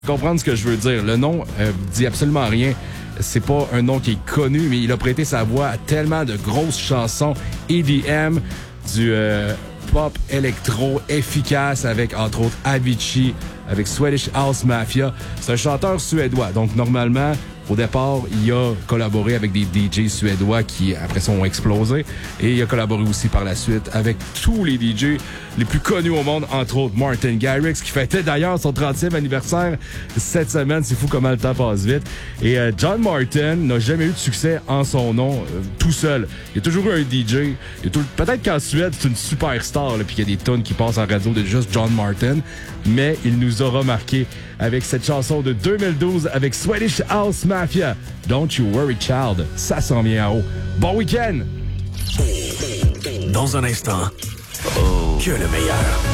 Comprendre ce que je veux dire. Le nom dit absolument rien. C'est pas un nom qui est connu, mais il a prêté sa voix à tellement de grosses chansons EDM, du pop électro efficace avec, entre autres, Avicii, avec Swedish House Mafia. C'est un chanteur suédois. Donc, normalement, au départ, il a collaboré avec des DJ suédois qui, après ça, ont explosé. Et il a collaboré aussi par la suite avec tous les DJ les plus connus au monde, entre autres Martin Garrix, qui fêtait d'ailleurs son 30e anniversaire cette semaine. C'est fou comment le temps passe vite. Et John Martin n'a jamais eu de succès en son nom, tout seul. Il y a toujours eu un DJ. Peut-être qu'en Suède, c'est une superstar, puis qu'il y a des tonnes qui passent en radio de juste John Martin. Mais il nous a remarqué avec cette chanson de 2012 avec Swedish House Mafia. Don't You Worry Child. Ça s'en vient en haut. Bon week-end! Dans un instant, que le meilleur.